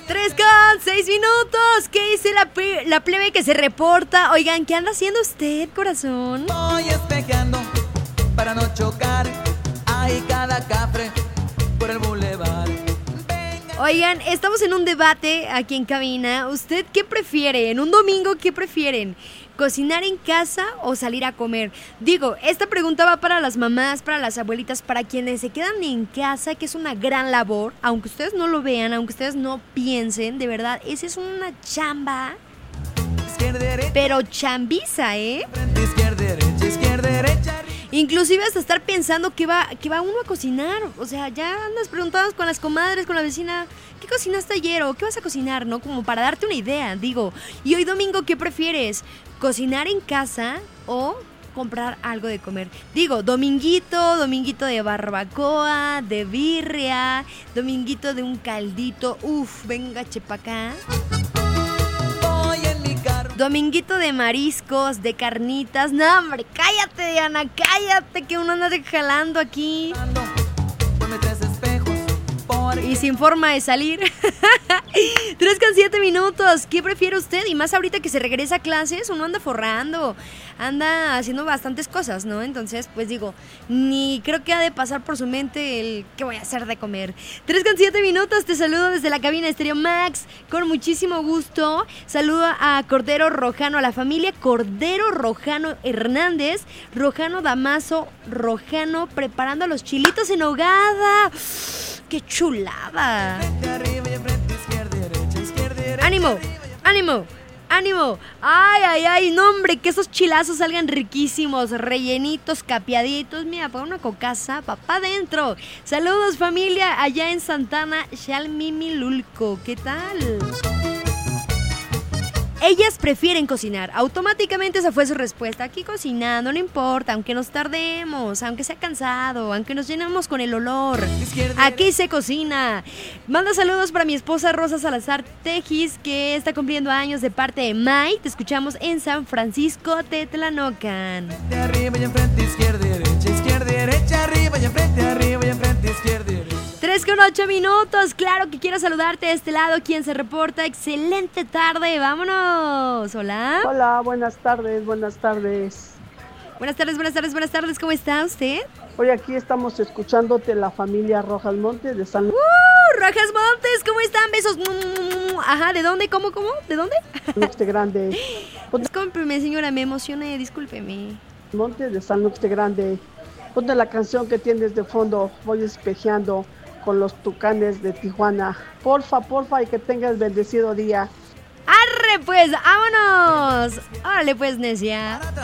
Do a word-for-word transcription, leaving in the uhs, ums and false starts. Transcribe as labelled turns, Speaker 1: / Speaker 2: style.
Speaker 1: Tres con seis minutos. ¿Qué dice la, pe- la plebe que se reporta? Oigan, ¿qué anda haciendo usted, corazón?
Speaker 2: Voy espejeando para no chocar. Hay cada cafre por el bulevar.
Speaker 1: Oigan, estamos en un debate aquí en cabina. ¿Usted qué prefiere? En un domingo, ¿qué prefieren? ¿Cocinar en casa o salir a comer? Digo, esta pregunta va para las mamás, para las abuelitas, para quienes se quedan en casa, que es una gran labor. Aunque ustedes no lo vean, aunque ustedes no piensen, de verdad, esa es una chamba. Pero chambiza, ¿eh?
Speaker 2: Izquierda, derecha, izquierda, derecha.
Speaker 1: Inclusive hasta estar pensando que va, que va uno a cocinar. O sea, ya andas preguntando con las comadres, con la vecina, ¿qué cocinaste ayer o qué vas a cocinar, no? Como para darte una idea, digo. Y hoy domingo, ¿qué prefieres? ¿Cocinar en casa o comprar algo de comer? Digo, dominguito, dominguito de barbacoa, de birria, dominguito de un caldito. Uf, venga, chepa acá. Dominguito de mariscos, de carnitas. No, hombre, cállate, Diana, cállate, que uno anda jalando aquí. Y sin forma de salir. Tres con siete minutos. ¿Qué prefiere usted? Y más ahorita que se regresa a clases, uno anda forrando, anda haciendo bastantes cosas, ¿no? Entonces, pues digo, ni creo que ha de pasar por su mente el ¿qué voy a hacer de comer? Tres con siete minutos. Te saludo desde la cabina de Stereo Max con muchísimo gusto. Saludo a Cordero Rojano, a la familia Cordero Rojano Hernández, Rojano Damaso, Rojano preparando los chilitos en hogada. ¡Qué chulada! ¡Ánimo! ¡Ánimo! ¡Ánimo! ¡Ay, ay, ay! No, hombre, que esos chilazos salgan riquísimos, rellenitos, capeaditos. Mira, para una cocaza, papá adentro. Saludos, familia, allá en Santana, Xalmimilulco. ¿Qué tal? Ellas prefieren cocinar. Automáticamente esa fue su respuesta. Aquí cocinando, no importa, aunque nos tardemos, aunque sea cansado, aunque nos llenemos con el olor. Aquí se cocina. Manda saludos para mi esposa Rosa Salazar Tejis, que está cumpliendo años de parte de Mai. Te escuchamos en San Francisco, Tetlanocan.
Speaker 2: Arriba y enfrente, izquierda, derecha, izquierda, derecha, arriba y enfrente, arriba y enfrente, izquierda, derecha.
Speaker 1: Tres con ocho minutos, claro que quiero saludarte de este lado, quien se reporta. Excelente tarde, vámonos. Hola.
Speaker 3: Hola, buenas tardes, buenas tardes.
Speaker 1: Buenas tardes, buenas tardes, buenas tardes, ¿cómo está usted?
Speaker 3: Hoy aquí estamos escuchándote la familia Rojas Montes de San
Speaker 1: ¡Uh! Rojas Montes, ¿cómo están? Besos. Ajá, ¿de dónde? ¿Cómo, cómo? ¿De dónde?
Speaker 3: Luxe Grande.
Speaker 1: Discúlpeme, señora, me emocioné, discúlpeme.
Speaker 3: Montes de San Luxe Grande. Ponte la canción que tienes de fondo, voy espejeando con los Tucanes de Tijuana. Porfa, porfa, y que tengas bendecido día.
Speaker 1: ¡Arre pues! ¡Vámonos! ¡Órale pues, necia!